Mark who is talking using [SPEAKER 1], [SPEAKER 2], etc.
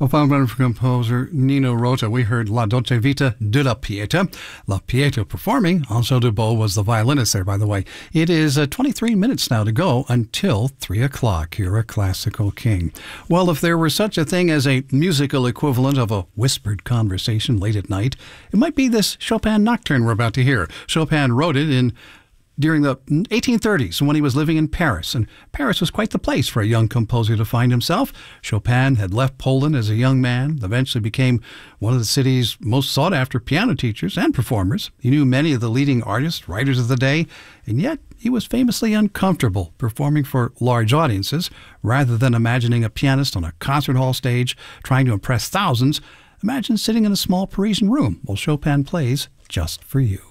[SPEAKER 1] Found from composer Nino Rota, we heard La Dolce Vita de la Pieta. La Pieta performing. Anselm Dubois was the violinist there, by the way. It is 23 minutes now to go until 3 o'clock here at Classical King. Well, if there were such a thing as a musical equivalent of a whispered conversation late at night, it might be this Chopin nocturne we're about to hear. Chopin wrote it during the 1830s when he was living in Paris, and Paris was quite the place for a young composer to find himself. Chopin had left Poland as a young man, eventually became one of the city's most sought-after piano teachers and performers. He knew many of the leading artists, writers of the day, and yet he was famously uncomfortable performing for large audiences. Rather than imagining a pianist on a concert hall stage trying to impress thousands, imagine sitting in a small Parisian room while Chopin plays just for you.